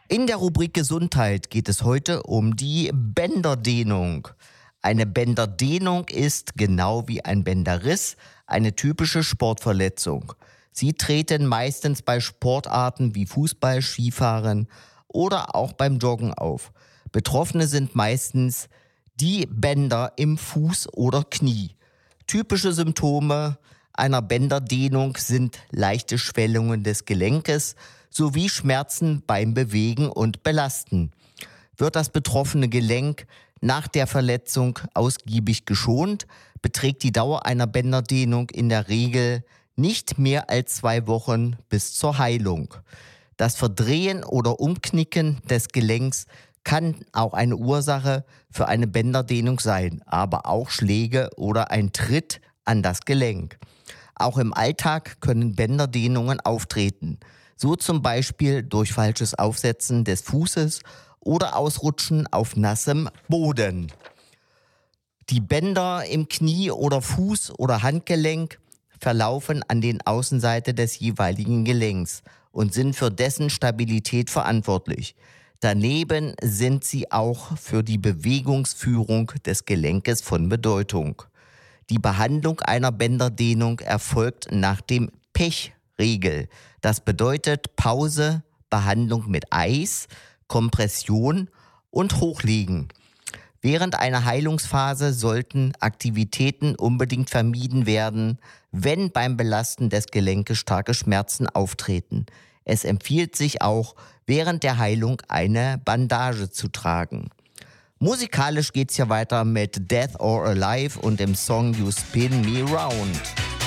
In der Rubrik Gesundheit geht es heute um die Bänderdehnung. Eine Bänderdehnung ist, genau wie ein Bänderriss, eine typische Sportverletzung. Sie treten meistens bei Sportarten wie Fußball, Skifahren oder auch beim Joggen auf. Betroffene sind meistens die Bänder im Fuß oder Knie. Typische Symptome einer Bänderdehnung sind leichte Schwellungen des Gelenkes sowie Schmerzen beim Bewegen und Belasten. Wird das betroffene Gelenk nach der Verletzung ausgiebig geschont, beträgt die Dauer einer Bänderdehnung in der Regel nicht mehr als 2 Wochen bis zur Heilung. Das Verdrehen oder Umknicken des Gelenks kann auch eine Ursache für eine Bänderdehnung sein, aber auch Schläge oder ein Tritt an das Gelenk. Auch im Alltag können Bänderdehnungen auftreten, so zum Beispiel durch falsches Aufsetzen des Fußes oder Ausrutschen auf nassem Boden. Die Bänder im Knie oder Fuß oder Handgelenk verlaufen an den Außenseite des jeweiligen Gelenks und sind für dessen Stabilität verantwortlich. Daneben sind sie auch für die Bewegungsführung des Gelenkes von Bedeutung. Die Behandlung einer Bänderdehnung erfolgt nach dem Pech-Regel. Das bedeutet Pause, Behandlung mit Eis, Kompression und Hochlegen. Während einer Heilungsphase sollten Aktivitäten unbedingt vermieden werden, wenn beim Belasten des Gelenkes starke Schmerzen auftreten. Es empfiehlt sich auch, während der Heilung eine Bandage zu tragen. Musikalisch geht's ja weiter mit Death or Alive und dem Song You Spin Me Round.